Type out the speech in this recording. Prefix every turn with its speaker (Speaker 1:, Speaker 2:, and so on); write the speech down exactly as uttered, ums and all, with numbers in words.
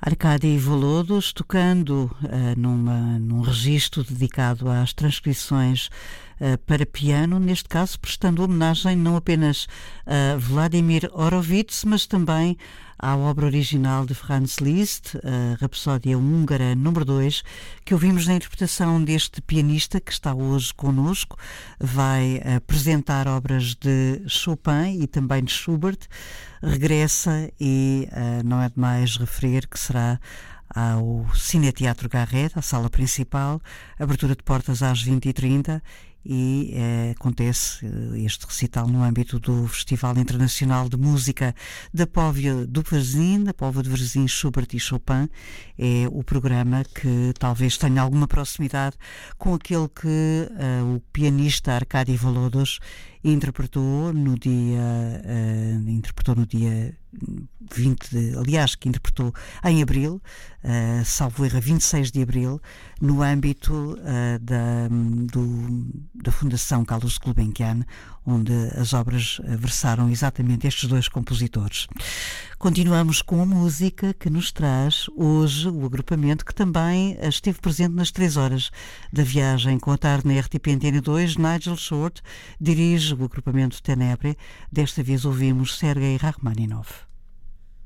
Speaker 1: Arkady Volodus, tocando uh, numa, num registro dedicado às transcrições uh, para piano, neste caso prestando homenagem não apenas a Vladimir Horowitz, mas também à obra original de Franz Liszt, a Rapsódia Húngara número dois, que ouvimos na interpretação deste pianista que está hoje connosco. Vai apresentar obras de Chopin e também de Schubert. Regressa e uh, não é demais referir que será ao Cineteatro Garrett, à sala principal, abertura de portas às vinte e trinta, e eh, acontece este recital no âmbito do Festival Internacional de Música da Póvoa do Varzim, da Póvoa de Varzim, Schubert e Chopin. É o programa que talvez tenha alguma proximidade com aquele que uh, o pianista Arkady Volodus interpretou no dia uh, interpretou no dia vinte de, aliás, que interpretou em abril, uh, salvo erro, vinte e seis de abril, no âmbito uh, da, do, da Fundação Carlos Gulbenkian, onde as obras versaram exatamente estes dois compositores. Continuamos com a música que nos traz hoje o agrupamento que também esteve presente nas três horas da viagem com a tarde na R T P Antena dois. Nigel Short dirige o agrupamento Tenebre. Desta vez ouvimos Sergei Rachmaninov.